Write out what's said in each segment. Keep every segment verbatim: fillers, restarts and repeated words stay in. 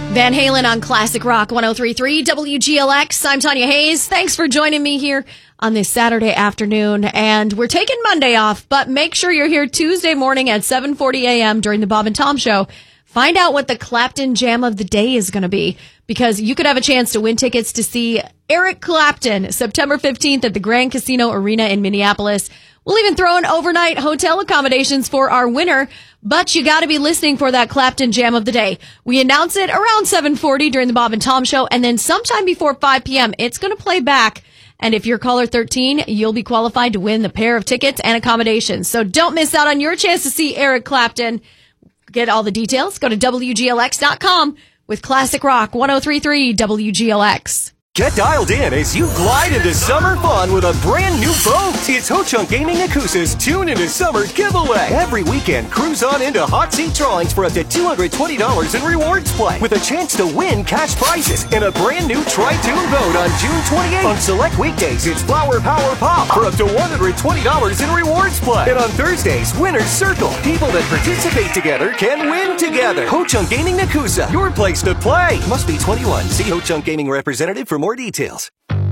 Van Halen on Classic Rock one oh three point three W G L X. I'm Tanya Hayes. Thanks for joining me here on this Saturday afternoon. And we're taking Monday off, but make sure you're here Tuesday morning at seven forty a.m. during the Bob and Tom Show. Find out what the Clapton Jam of the Day is going to be, because you could have a chance to win tickets to see Eric Clapton September fifteenth at the Grand Casino Arena in Minneapolis. We'll even throw in overnight hotel accommodations for our winner, but you got to be listening for that Clapton Jam of the Day. We announce it around seven forty during the Bob and Tom Show, and then sometime before five p.m., it's going to play back. And if you're caller thirteen, you'll be qualified to win the pair of tickets and accommodations. So don't miss out on your chance to see Eric Clapton. Get all the details. Go to W G L X dot com with Classic Rock one oh three point three W G L X. Get dialed in as you glide into summer fun with a brand new boat. It's Ho-Chunk Gaming Nakusa's Tune into Summer giveaway. Every weekend, cruise on into hot seat drawings for up to two hundred twenty dollars in rewards play, with a chance to win cash prizes and a brand new Tri-Tune boat on June twenty-eighth. On select weekdays, it's Flower Power Pop for up to one hundred twenty dollars in rewards play. And on Thursdays, Winner's Circle. People that participate together can win together. Ho-Chunk Gaming Nakusa, your place to play. Must be twenty-one. See Ho-Chunk Gaming representative for more details.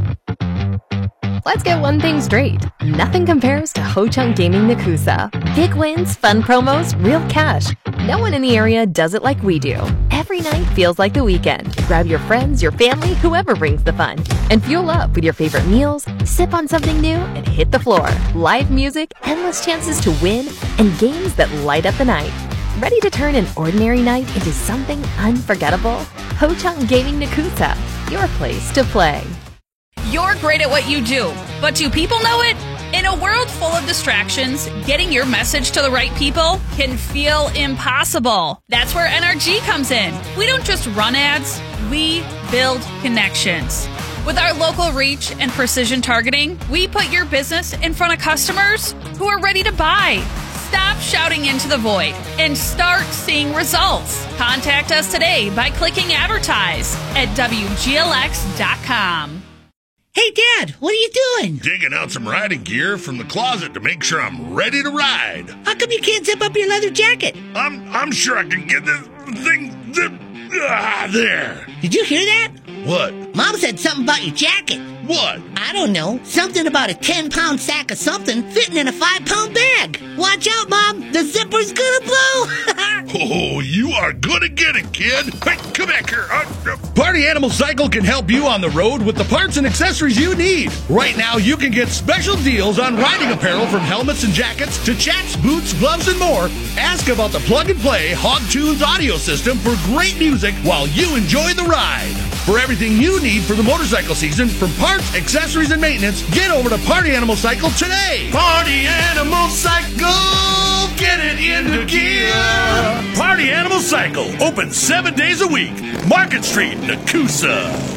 Let's get one thing straight. Nothing compares to Ho-Chunk Gaming Nakusa. Big wins, fun promos, real cash. No one in the area does it like we do. Every night feels like the weekend. Grab your friends, your family, whoever brings the fun, and fuel up with your favorite meals, sip on something new, and hit the floor. Live music, endless chances to win, and games that light up the night. Ready to turn an ordinary night into something unforgettable? Ho-Chunk Gaming Nakusa, your place to play. You're great at what you do, but do people know it? In a world full of distractions, getting your message to the right people can feel impossible. That's where N R G comes in. We don't just run ads, we build connections. With our local reach and precision targeting, we put your business in front of customers who are ready to buy. Stop shouting into the void and start seeing results. Contact us today by clicking advertise at W G L X dot com. Hey, Dad, what are you doing? Digging out some riding gear from the closet to make sure I'm ready to ride. How come you can't zip up your leather jacket? I'm I'm sure I can get this thing zipped. Ah, there. Did you hear that? What? Mom said something about your jacket. What? I don't know. Something about a ten-pound sack of something fitting in a five-pound bag. Watch out, Mom. The zipper's gonna blow. Oh, you are gonna get it, kid. Hey, come back here. Uh, uh. Party Animal Cycle can help you on the road with the parts and accessories you need. Right now, you can get special deals on riding apparel, from helmets and jackets to chats, boots, gloves, and more. Ask about the plug-and-play Hog Tunes audio system for great music while you enjoy the ride. For everything you need for the motorcycle season, from parts, accessories, and maintenance, get over to Party Animal Cycle today. Party Animal Cycle, get it into gear. Party Animal Cycle, open seven days a week. Market Street, Nakusa.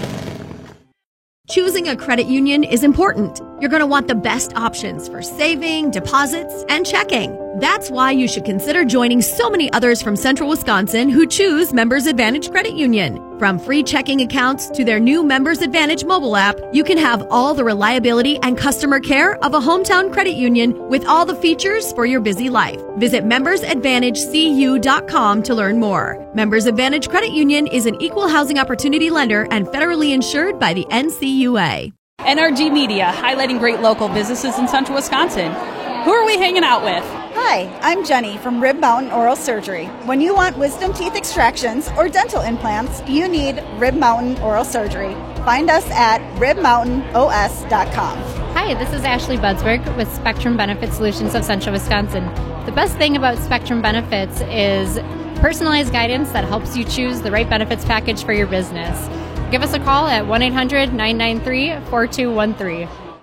Choosing a credit union is important. You're going to want the best options for saving, deposits, and checking. That's why you should consider joining so many others from Central Wisconsin who choose Members Advantage Credit Union. From free checking accounts to their new Members Advantage mobile app, you can have all the reliability and customer care of a hometown credit union with all the features for your busy life. Visit members advantage c u dot com to learn more. Members Advantage Credit Union is an equal housing opportunity lender and federally insured by the N C U A. N R G Media, highlighting great local businesses in Central Wisconsin. Who are we hanging out with? Hi, I'm Jenny from Rib Mountain Oral Surgery. When you want wisdom teeth extractions or dental implants, you need Rib Mountain Oral Surgery. Find us at rib mountain o s dot com. Hi, this is Ashley Budsberg with Spectrum Benefit Solutions of Central Wisconsin. The best thing about Spectrum Benefits is personalized guidance that helps you choose the right benefits package for your business. Give us a call at one eight hundred nine nine three four two one three.